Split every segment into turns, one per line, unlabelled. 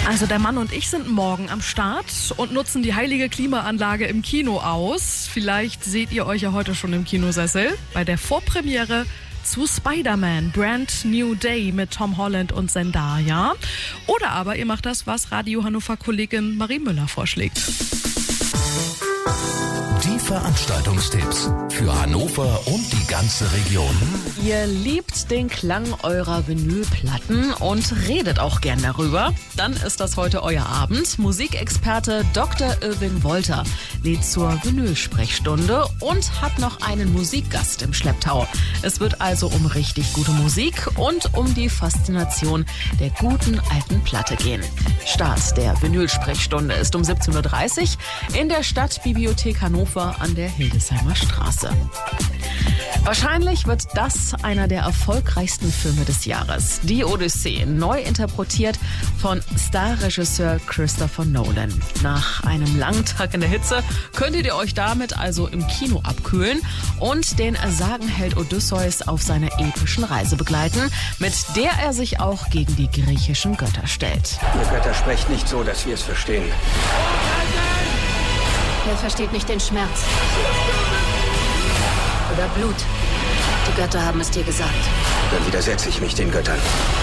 Also der Mann und ich sind morgen am Start und nutzen die heilige Klimaanlage im Kino aus. Vielleicht seht ihr euch ja heute schon im Kinosessel bei der Vorpremiere zu Spider-Man Brand New Day mit Tom Holland und Zendaya. Oder aber ihr macht das, was Radio Hannover-Kollegin Marie Müller vorschlägt.
Die Veranstaltungstipps für Hannover und die ganze Region.
Ihr liebt den Klang eurer Vinylplatten und redet auch gern darüber. Dann ist das heute euer Abend. Musikexperte Dr. Irving Wolter lädt zur Vinylsprechstunde und hat noch einen Musikgast im Schlepptau. Es wird also um richtig gute Musik und um die Faszination der guten alten Platte gehen. Start der Vinylsprechstunde ist um 17.30 Uhr in der Stadtbibliothek Hannover an der Hildesheimer Straße. Wahrscheinlich wird das einer der erfolgreichsten Filme des Jahres. Die Odyssee, neu interpretiert von Starregisseur Christopher Nolan. Nach einem langen Tag in der Hitze könntet ihr euch damit also im Kino abkühlen und den Sagenheld Odysseus auf seiner epischen Reise begleiten, mit der er sich auch gegen die griechischen Götter stellt.
Ihr Götter sprecht nicht so, dass wir es verstehen.
Wer versteht nicht den Schmerz? Oder Blut? Die Götter haben es dir gesagt.
Dann widersetze ich mich den Göttern.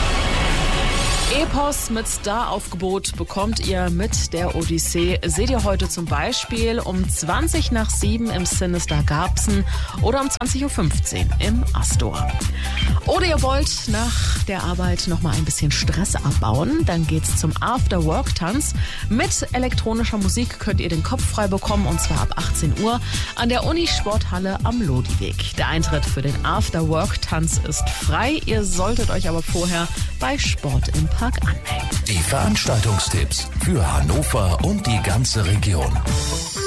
Epos mit Staraufgebot bekommt ihr mit der Odyssee. Seht ihr heute zum Beispiel um 7:20 im Sinister Garbsen oder um 20:15 im Astor. Oder ihr wollt nach der Arbeit noch mal ein bisschen Stress abbauen, dann geht's zum After-Work-Tanz. Mit elektronischer Musik könnt ihr den Kopf frei bekommen und zwar ab 18 Uhr an der Unisporthalle am Lodiweg. Der Eintritt für den After-Work-Tanz ist frei. Ihr solltet euch aber vorher bei Sport im Park anmelden.
Die Veranstaltungstipps für Hannover und die ganze Region.